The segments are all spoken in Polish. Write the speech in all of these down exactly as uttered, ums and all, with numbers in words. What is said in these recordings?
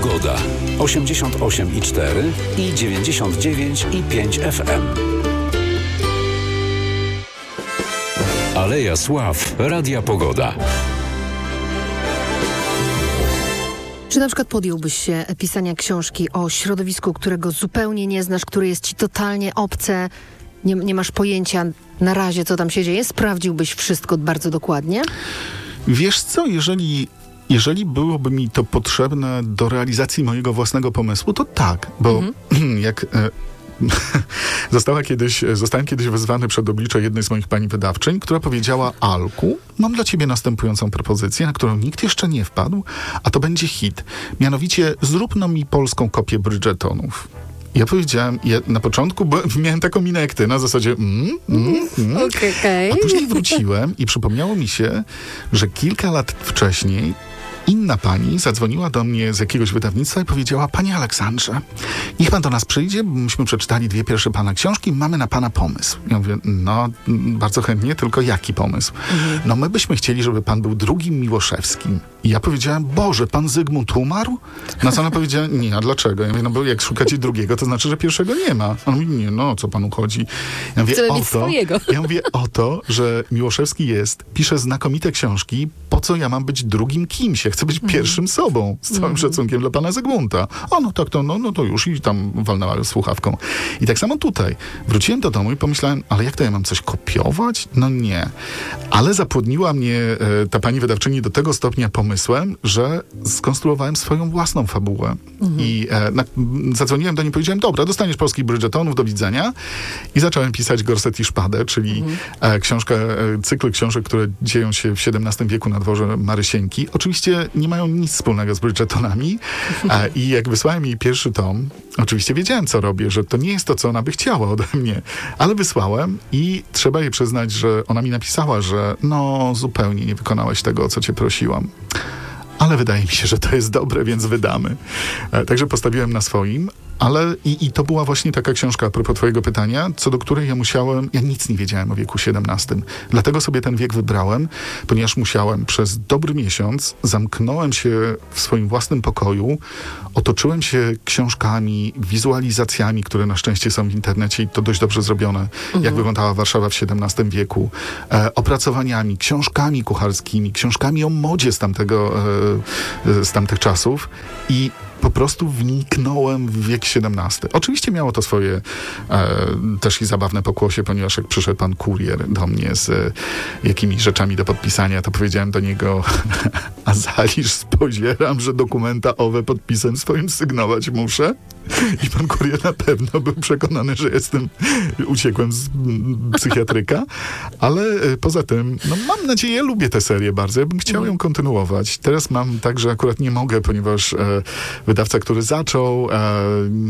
Pogoda. osiemdziesiąt osiem i cztery i dziewięćdziesiąt dziewięć i pięć F M. Aleja Sław. Radia Pogoda. Czy na przykład podjąłbyś się pisania książki o środowisku, którego zupełnie nie znasz, które jest ci totalnie obce, nie, nie masz pojęcia na razie, co tam się dzieje? Sprawdziłbyś wszystko bardzo dokładnie? Wiesz co, jeżeli... Jeżeli byłoby mi to potrzebne do realizacji mojego własnego pomysłu, to tak, bo mhm. jak e, została kiedyś, zostałem kiedyś wezwany przed oblicze jednej z moich pani wydawczyń, która powiedziała: Alku, mam dla ciebie następującą propozycję, na którą nikt jeszcze nie wpadł, a to będzie hit. Mianowicie zrób no mi polską kopię Bridgertonów. Ja powiedziałem, ja na początku bo, miałem taką minę jak ty, na zasadzie mm, mm, mm. Okay. A później wróciłem i przypomniało mi się, że kilka lat wcześniej inna pani zadzwoniła do mnie z jakiegoś wydawnictwa i powiedziała: Panie Aleksandrze, niech pan do nas przyjdzie, bo myśmy przeczytali dwie pierwsze pana książki, mamy na pana pomysł. Ja mówię: no, bardzo chętnie, tylko jaki pomysł? Mhm. No, my byśmy chcieli, żeby pan był drugim Miłoszewskim. I ja powiedziałem: Boże, pan Zygmunt umarł? Na co ona powiedziała: nie, a dlaczego? Ja mówię: no bo jak szukacie drugiego, to znaczy, że pierwszego nie ma. On mówi: nie, no, o co panu chodzi? Ja mówię: o to, swojego. Ja mówię o to, że Miłoszewski jest, pisze znakomite książki, po co ja mam być drugim kimś? Ja chcę być mm. pierwszym sobą, z całym mm. szacunkiem dla pana Zygmunta. O, no tak, to, no, no to już i tam walnęła słuchawką. I tak samo tutaj. Wróciłem do domu i pomyślałem: ale jak to, ja mam coś kopiować? No nie. Ale zapłodniła mnie e, ta pani wydawczyni do tego stopnia pomysłem, że skonstruowałem swoją własną fabułę. Mm. I e, na, zadzwoniłem do niej i powiedziałem: dobra, dostaniesz polskich Bridgertonów, do widzenia. I zacząłem pisać Gorset i Szpadę, czyli mm. e, książkę, e, cykl książek, które dzieją się w siedemnastym wieku na dworze Marysieńki. Oczywiście nie mają nic wspólnego z Bridgertonami. A, I jak wysłałem jej pierwszy tom, oczywiście wiedziałem, co robię, że to nie jest to, co ona by chciała ode mnie. Ale wysłałem i trzeba jej przyznać, że ona mi napisała, że no, zupełnie nie wykonałeś tego, o co cię prosiłam. Ale wydaje mi się, że to jest dobre, więc wydamy. E, także postawiłem na swoim. Ale i, i to była właśnie taka książka, a propos twojego pytania, co do której ja musiałem, ja nic nie wiedziałem o wieku siedemnastym. Dlatego sobie ten wiek wybrałem, ponieważ musiałem przez dobry miesiąc, zamknąłem się w swoim własnym pokoju, otoczyłem się książkami, wizualizacjami, które na szczęście są w internecie i to dość dobrze zrobione, mhm. jak wyglądała Warszawa w siedemnastym wieku, e, opracowaniami, książkami kucharskimi, książkami o modzie z tamtego, e, z tamtych czasów i po prostu wniknąłem w wiek siedemnasty. Oczywiście miało to swoje e, też i zabawne pokłosie, ponieważ jak przyszedł pan kurier do mnie z e, jakimiś rzeczami do podpisania, to powiedziałem do niego: a zaliż spozieram, że dokumenta owe podpisem swoim sygnować muszę. I pan kurier na pewno był przekonany, że jestem, uciekłem z m, psychiatryka, ale e, poza tym, no mam nadzieję, lubię tę serię bardzo. Ja bym chciał ją kontynuować. Teraz mam tak, że akurat nie mogę, ponieważ e, wydawca, który zaczął, e,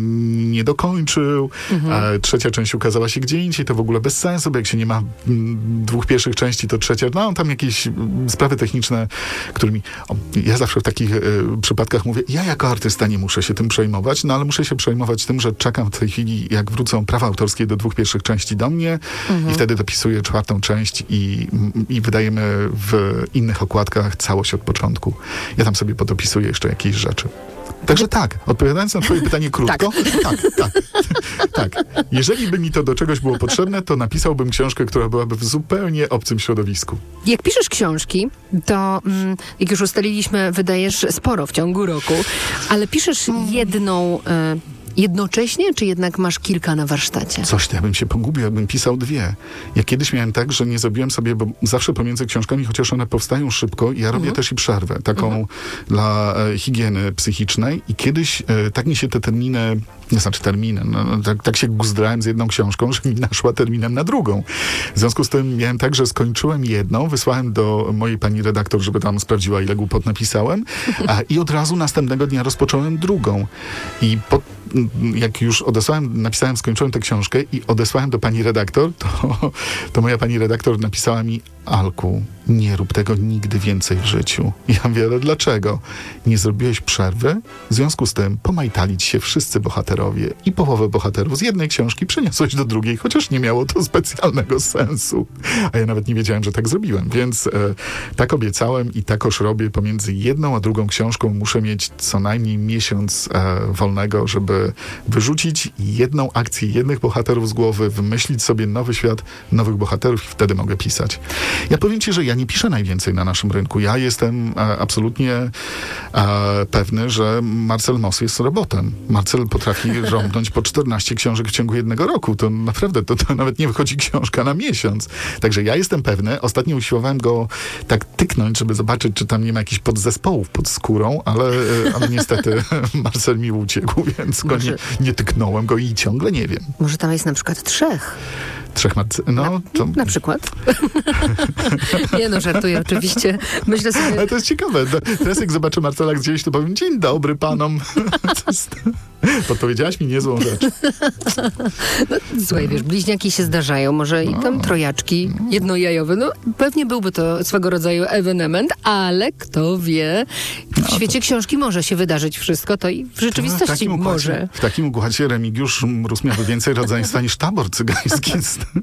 nie dokończył. Mhm. E, trzecia część ukazała się gdzie indziej. To w ogóle bez sensu, bo jak się nie ma m, dwóch pierwszych części, to trzecia, no tam jakieś m, sprawy techniczne, którymi... O, ja zawsze w takich e, przypadkach mówię: ja jako artysta nie muszę się tym przejmować, no ale muszę się przejmować tym, że czekam w tej chwili, jak wrócą prawa autorskie do dwóch pierwszych części do mnie mhm. i wtedy dopisuję czwartą część i, i wydajemy w innych okładkach całość od początku. Ja tam sobie podopisuję jeszcze jakieś rzeczy. Także tak, odpowiadając na twoje pytanie krótko, tak, tak, tak, tak. Jeżeli by mi to do czegoś było potrzebne, to napisałbym książkę, która byłaby w zupełnie obcym środowisku. Jak piszesz książki, to mm, jak już ustaliliśmy, wydajesz sporo w ciągu roku, ale piszesz jedną... Y- Jednocześnie, czy jednak masz kilka na warsztacie? Coś, to ja bym się pogubił, jakbym pisał dwie. Ja kiedyś miałem tak, że nie zrobiłem sobie, bo zawsze pomiędzy książkami, chociaż one powstają szybko, ja robię mhm. też i przerwę, taką mhm. dla e, higieny psychicznej i kiedyś e, tak mi się te terminy, nie znaczy terminy, no, no, tak, tak się guzdrałem z jedną książką, że mi naszła terminem na drugą. W związku z tym miałem tak, że skończyłem jedną, wysłałem do mojej pani redaktor, żeby tam sprawdziła, ile głupot napisałem a, i od razu następnego dnia rozpocząłem drugą. I po jak już odesłałem, napisałem, skończyłem tę książkę i odesłałem do pani redaktor, to, to moja pani redaktor napisała mi: Alku, nie rób tego nigdy więcej w życiu. Ja mówię, ale dlaczego? Nie zrobiłeś przerwy? W związku z tym pomajtali ci się wszyscy bohaterowie i połowę bohaterów z jednej książki przeniosłeś do drugiej, chociaż nie miało to specjalnego sensu. A ja nawet nie wiedziałem, że tak zrobiłem, więc e, tak obiecałem i takoż robię. Pomiędzy jedną a drugą książką muszę mieć co najmniej miesiąc e, wolnego, żeby wyrzucić jedną akcję jednych bohaterów z głowy, wymyślić sobie nowy świat, nowych bohaterów i wtedy mogę pisać. Ja powiem ci, że ja nie piszę najwięcej na naszym rynku. Ja jestem e, absolutnie e, pewny, że Marcel Moss jest robotem. Marcel potrafi rąbnąć po czternaście książek w ciągu jednego roku. To naprawdę, to, to nawet nie wychodzi książka na miesiąc. Także ja jestem pewny. Ostatnio usiłowałem go tak tyknąć, żeby zobaczyć, czy tam nie ma jakichś podzespołów pod skórą, ale, ale niestety Marcel mi uciekł, więc go nie, nie tyknąłem go i ciągle nie wiem. Może tam jest na przykład trzech. Trzech Marce... No, na, to... na przykład. Nie no, żartuję oczywiście. Myślę sobie... Ale to jest ciekawe. Teraz jak zobaczę Marcela gdzieś, to powiem, dzień dobry panom. Jest... Podpowiedziałaś mi niezłą rzecz. No, słuchaj, wiesz, bliźniaki się zdarzają, może i tam trojaczki jednojajowe. No, pewnie byłby to swego rodzaju ewenement, ale kto wie, w no, świecie to... książki może się wydarzyć wszystko, to i w rzeczywistości w może. Układzie, w takim układzie Remigiusz Mróz miałby więcej rodzeństwa niż Tabor Cygański.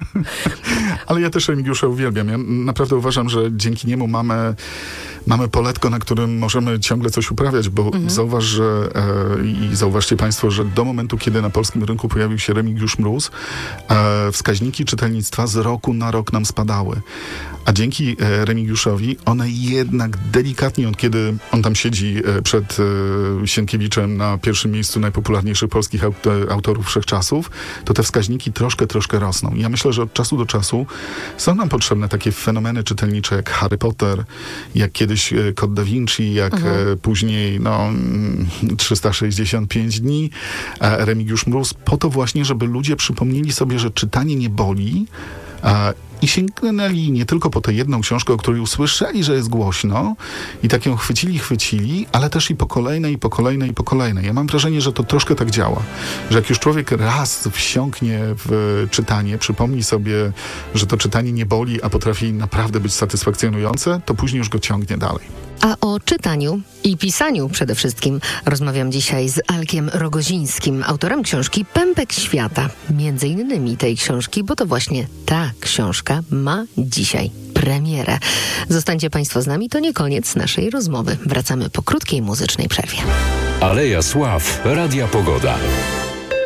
Ale ja też Remigiusza uwielbiam. Ja naprawdę uważam, że dzięki niemu mamy, mamy poletko, na którym możemy ciągle coś uprawiać, bo mhm. zauważ, że e, i zauważcie państwo, że do momentu, kiedy na polskim rynku pojawił się Remigiusz Mróz, e, wskaźniki czytelnictwa z roku na rok nam spadały. A dzięki e, Remigiuszowi one jednak delikatnie, od kiedy on tam siedzi e, przed e, Sienkiewiczem na pierwszym miejscu najpopularniejszych polskich aut autorów wszechczasów, to te wskaźniki troszkę, troszkę rosną. I ja myślę, że od czasu do czasu są nam potrzebne takie fenomeny czytelnicze jak Harry Potter, jak kiedyś e, Kod Da Vinci, jak mhm. e, później no, trzysta sześćdziesiąt pięć dni, e, Remigiusz Mróz, po to właśnie, żeby ludzie przypomnieli sobie, że czytanie nie boli, e, i sięgnęli nie tylko po tę jedną książkę, o której usłyszeli, że jest głośno i tak ją chwycili, chwycili, ale też i po kolejnej, i po kolejnej, i po kolejnej. Ja mam wrażenie, że to troszkę tak działa. Że jak już człowiek raz wsiąknie w czytanie, przypomni sobie, że to czytanie nie boli, a potrafi naprawdę być satysfakcjonujące, to później już go ciągnie dalej. A o czytaniu i pisaniu przede wszystkim rozmawiam dzisiaj z Alkiem Rogozińskim, autorem książki Pępek Świata. Między innymi tej książki, bo to właśnie ta książka ma dzisiaj premierę. Zostańcie państwo z nami, to nie koniec naszej rozmowy. Wracamy po krótkiej muzycznej przerwie. Aleja Sław, Radia Pogoda.